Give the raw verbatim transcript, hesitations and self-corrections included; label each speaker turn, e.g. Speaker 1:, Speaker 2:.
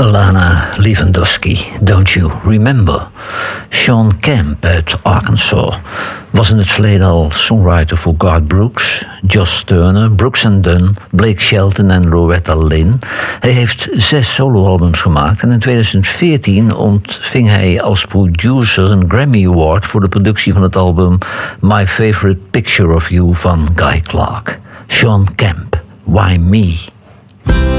Speaker 1: Lana Lewandowski, Don't You Remember? Sean Kemp uit Arkansas was in het verleden al songwriter voor Garth Brooks, Josh Turner, Brooks and Dunn, Blake Shelton en Loretta Lynn. Hij heeft zes soloalbums gemaakt en in tweeduizend veertien ontving hij als producer een Grammy Award voor de productie van het album My Favorite Picture of You van Guy Clark. Sean Kemp, Why Me?